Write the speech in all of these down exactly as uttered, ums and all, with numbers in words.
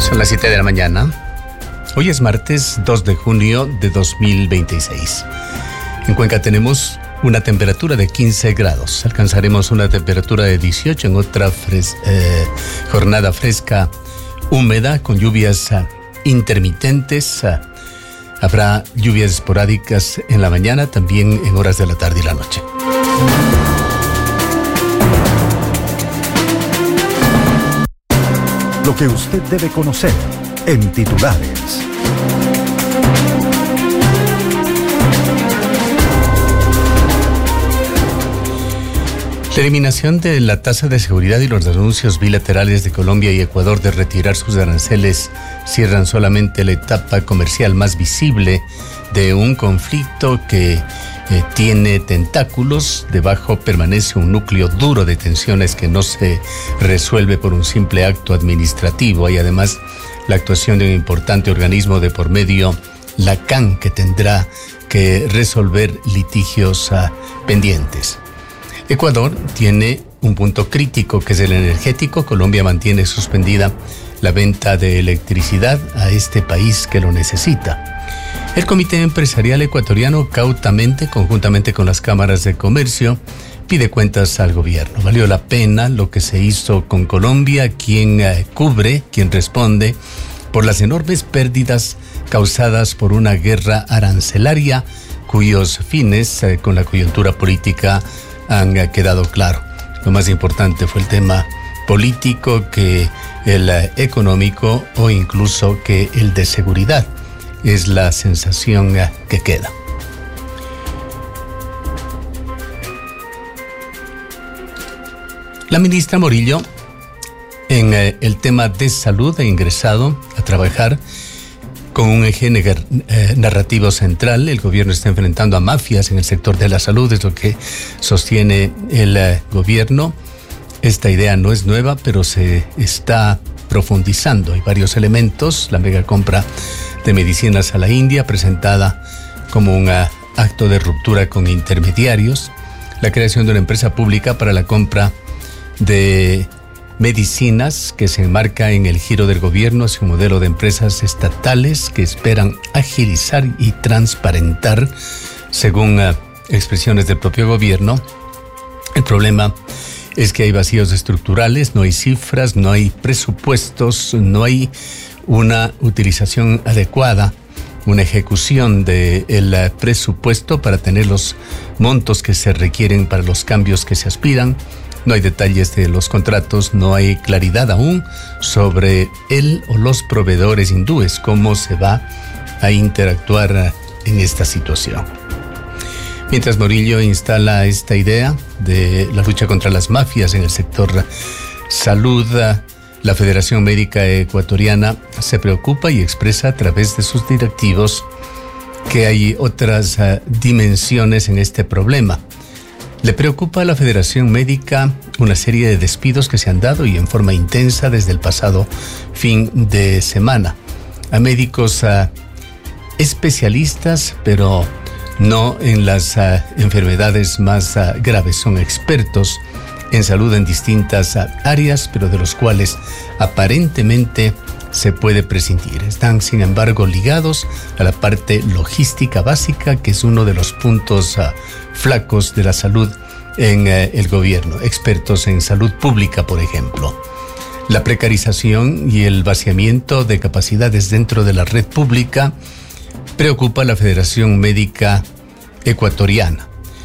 Son las siete de la mañana. Hoy es martes dos de junio de dos mil veintiséis. En Cuenca tenemos una temperatura de quince grados. Alcanzaremos una temperatura de dieciocho en otra fres- eh, jornada fresca, húmeda, con lluvias uh, intermitentes. Uh, habrá lluvias esporádicas en la mañana, también en horas de la tarde y la noche. Lo que usted debe conocer en titulares. La eliminación de la tasa de seguridad y los anuncios bilaterales de Colombia y Ecuador de retirar sus aranceles cierran solamente la etapa comercial más visible de un conflicto que eh, tiene tentáculos. Debajo permanece un núcleo duro de tensiones que no se resuelve por un simple acto administrativo. Hay además la actuación de un importante organismo de por medio, la C A N, que tendrá que resolver litigios uh, pendientes. Ecuador tiene un punto crítico, que es el energético. Colombia mantiene suspendida la venta de electricidad a este país que lo necesita. El Comité Empresarial Ecuatoriano, cautamente, conjuntamente con las cámaras de comercio, pide cuentas al gobierno. ¿Valió la pena lo que se hizo con Colombia? ¿Quién eh, cubre, quién responde por las enormes pérdidas causadas por una guerra arancelaria cuyos fines, eh, con la coyuntura política, han quedado claro? Lo más importante fue el tema político que el económico, o incluso que el de seguridad. Es la sensación que queda. La ministra Morillo, en el tema de salud, ha ingresado a trabajar con un eje negar, eh, narrativo central. El gobierno está enfrentando a mafias en el sector de la salud, es lo que sostiene el eh, gobierno. Esta idea no es nueva, pero se está profundizando. Hay varios elementos: la mega compra de medicinas a la India, presentada como un uh, acto de ruptura con intermediarios; la creación de una empresa pública para la compra de medicinas, que se enmarca en el giro del gobierno hacia un modelo de empresas estatales que esperan agilizar y transparentar, según uh, expresiones del propio gobierno. El problema es que hay vacíos estructurales, no hay cifras, no hay presupuestos, no hay una utilización adecuada, una ejecución del uh, presupuesto para tener los montos que se requieren para los cambios que se aspiran. No hay detalles de los contratos, no hay claridad aún sobre él o los proveedores hindúes, cómo se va a interactuar en esta situación. Mientras Morillo instala esta idea de la lucha contra las mafias en el sector salud, la Federación Médica Ecuatoriana se preocupa y expresa a través de sus directivos que hay otras uh, dimensiones en este problema. Le preocupa a la Federación Médica una serie de despidos que se han dado, y en forma intensa, desde el pasado fin de semana, a médicos uh, especialistas, pero no en las uh, enfermedades más uh, graves. Son expertos en salud en distintas uh, áreas, pero de los cuales aparentemente se puede prescindir. Están, sin embargo, ligados a la parte logística básica, que es uno de los puntos uh, flacos de la salud en uh, el gobierno. Expertos en salud pública, por ejemplo. La precarización y el vaciamiento de capacidades dentro de la red pública preocupa a la Federación Médica Ecuatoriana.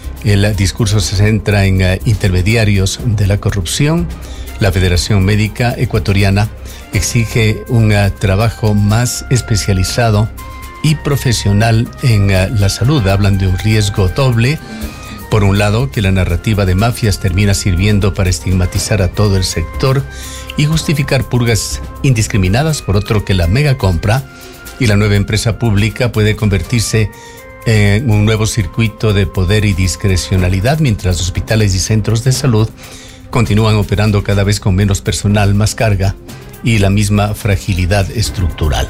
El discurso se centra en uh, intermediarios de la corrupción. La Federación Médica Ecuatoriana exige un uh, trabajo más especializado y profesional en uh, la salud. Hablan de un riesgo doble. Por un lado, que la narrativa de mafias termina sirviendo para estigmatizar a todo el sector y justificar purgas indiscriminadas. Por otro, que la mega compra y la nueva empresa pública puede convertirse en un nuevo circuito de poder y discrecionalidad, mientras hospitales y centros de salud continúan operando cada vez con menos personal, más carga y la misma fragilidad estructural.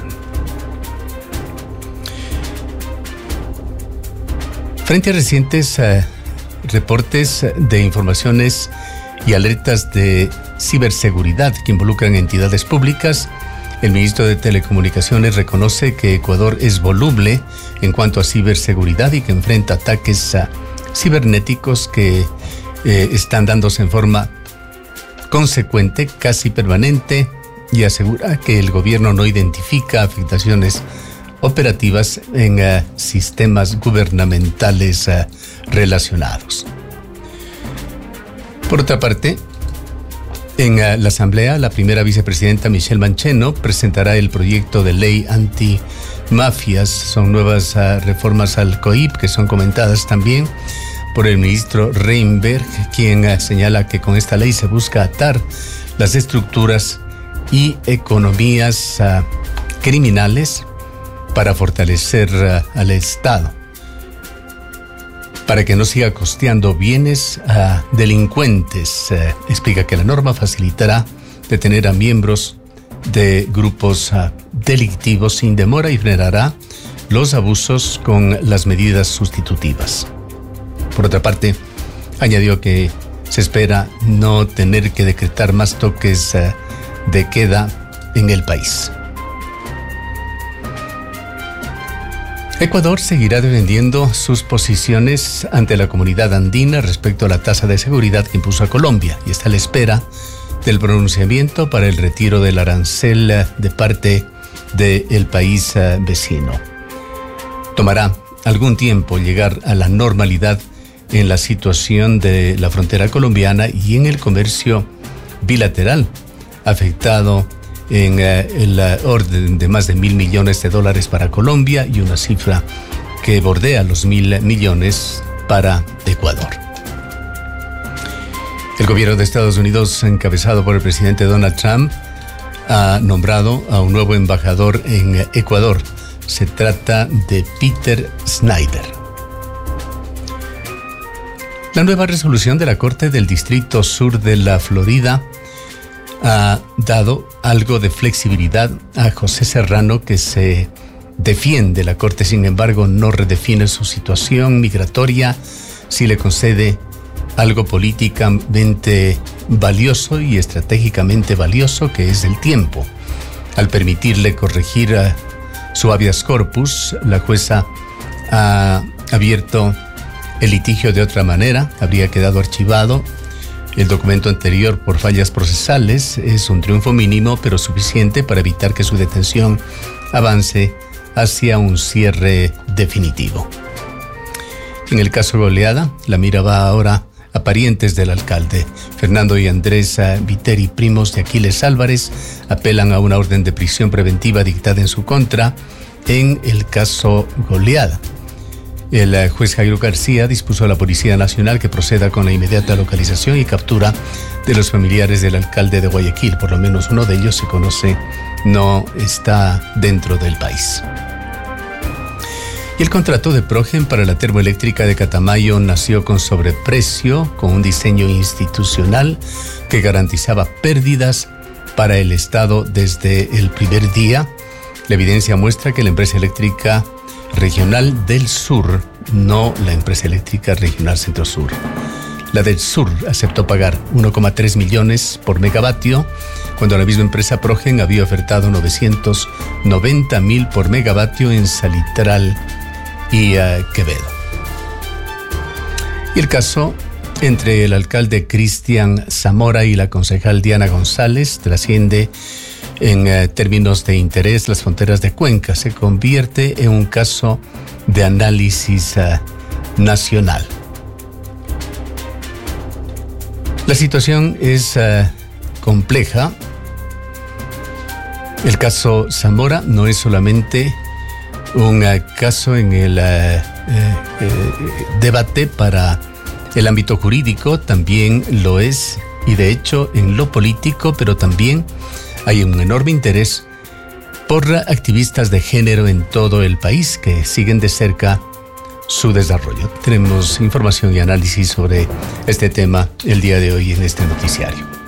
Frente a recientes uh, reportes de informaciones y alertas de ciberseguridad que involucran entidades públicas, El ministro de Telecomunicaciones reconoce que Ecuador es voluble en cuanto a ciberseguridad y que enfrenta ataques uh, cibernéticos que eh, están dándose en forma consecuente, casi permanente, y asegura que el gobierno no identifica afectaciones operativas en uh, sistemas gubernamentales uh, relacionados. Por otra parte, en uh, la Asamblea, la primera vicepresidenta Michelle Mancheno presentará el proyecto de ley anti-mafias. Son nuevas uh, reformas al C O I P que son comentadas también por el ministro Reinberg, quien uh, señala que con esta ley se busca atar las estructuras y economías uh, criminales para fortalecer uh, al Estado, para que no siga costeando bienes a delincuentes. Eh, explica que la norma facilitará detener a miembros de grupos uh, delictivos sin demora y frenará los abusos con las medidas sustitutivas. Por otra parte, añadió que se espera no tener que decretar más toques uh, de queda en el país. Ecuador seguirá defendiendo sus posiciones ante la comunidad andina respecto a la tasa de seguridad que impuso a Colombia y está a la espera del pronunciamiento para el retiro del arancel de parte del país vecino. Tomará algún tiempo llegar a la normalidad en la situación de la frontera colombiana y en el comercio bilateral, afectado en eh, el orden de más de mil millones de dólares para Colombia y una cifra que bordea los mil millones para Ecuador. El gobierno de Estados Unidos, encabezado por el presidente Donald Trump, ha nombrado a un nuevo embajador en Ecuador. Se trata de Peter Snyder. La nueva resolución de la Corte del Distrito Sur de la Florida ha dado algo de flexibilidad a José Serrano, que se defiende. La Corte, sin embargo, no redefine su situación migratoria, sí le concede algo políticamente valioso y estratégicamente valioso, que es el tiempo. Al permitirle corregir a su habeas corpus, la jueza ha abierto el litigio de otra manera, habría quedado archivado. El documento anterior por fallas procesales es un triunfo mínimo, pero suficiente para evitar que su detención avance hacia un cierre definitivo. En el caso Goleada, la mira va ahora a parientes del alcalde. Fernando y Andrés Viteri, primos de Aquiles Álvarez, apelan a una orden de prisión preventiva dictada en su contra en el caso Goleada. El juez Jairo García dispuso a la Policía Nacional que proceda con la inmediata localización y captura de los familiares del alcalde de Guayaquil. Por lo menos uno de ellos, se conoce, no está dentro del país. Y el contrato de Progen para la termoeléctrica de Catamayo nació con sobreprecio, con un diseño institucional que garantizaba pérdidas para el Estado desde el primer día. La evidencia muestra que la empresa eléctrica regional del sur, no la empresa eléctrica regional centro-sur. La del sur aceptó pagar uno coma tres millones por megavatio, cuando la misma empresa Progen había ofertado novecientos noventa mil por megavatio en Salitral y uh, Quevedo. Y el caso entre el alcalde Cristian Zamora y la concejal Diana González trasciende en eh, términos de interés las fronteras de Cuenca. Se convierte en un caso de análisis eh, nacional. La situación es eh, compleja. El caso Zamora no es solamente un eh, caso en el eh, eh, debate para el ámbito jurídico, también lo es, y de hecho en lo político, pero también hay un enorme interés por activistas de género en todo el país que siguen de cerca su desarrollo. Tenemos información y análisis sobre este tema el día de hoy en este noticiario.